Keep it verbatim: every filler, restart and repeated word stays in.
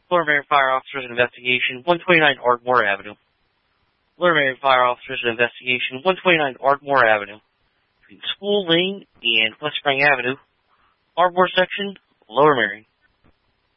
Lower Marion Fire Officers Investigation, one twenty-nine Ardmore Avenue. Lower Marion Fire Officers Investigation, one twenty-nine Ardmore Avenue. Between School Lane and West Spring Avenue. Ardmore section, Lower Marion.